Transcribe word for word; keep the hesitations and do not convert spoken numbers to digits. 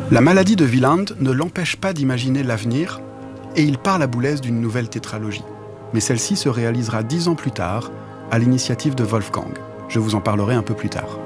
La maladie de Wieland ne l'empêche pas d'imaginer l'avenir et il part la boulaise d'une nouvelle tétralogie. Mais celle-ci se réalisera dix ans plus tard, à l'initiative de Wolfgang. Je vous en parlerai un peu plus tard.